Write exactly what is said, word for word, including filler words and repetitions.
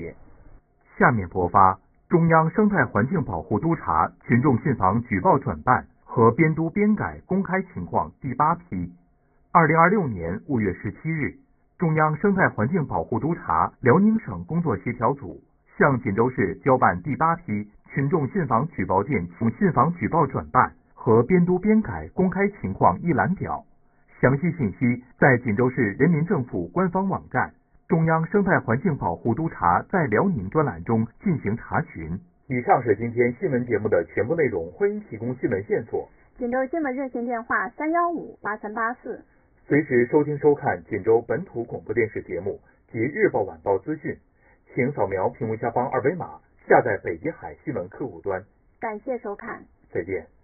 点。下面播发中央生态环境保护督察群众信访举报转办和编督编改公开情况第八批。二零二六年五月十七日，中央生态环境保护督察辽宁省工作协调组向锦州市交办第八批群众信访举报件信访举报转办和编督编改公开情况一览表。详细信息在锦州市人民政府官方网站中央生态环境保护督察在辽宁专栏中进行查询。以上是今天新闻节目的全部内容，欢迎提供新闻线索。 锦州新闻热线电话三幺五八三八四。 随时收听收看锦州本土广播电视节目及日报晚报资讯，请扫描屏幕下方二维码下载北极海新闻客户端。 感谢收看， 再见。